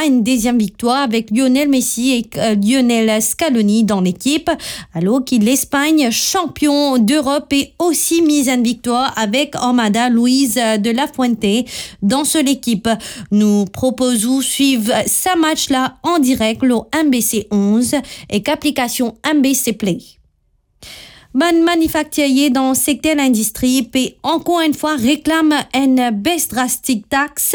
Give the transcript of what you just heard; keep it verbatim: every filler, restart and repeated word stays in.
une deuxième victoire avec Lionel Messi et euh, Lionel Scaloni dans l'équipe, alors que l'Espagne, champion d'Europe, est aussi mise en victoire avec Armada Luis de la Fuente dans cette équipe. Nous proposons suivre ce match-là en direct le M B C onze et qu'application M B C Play. Ban manufacturier dans le secteur de l'industrie peut encore une fois réclame une baisse drastique taxe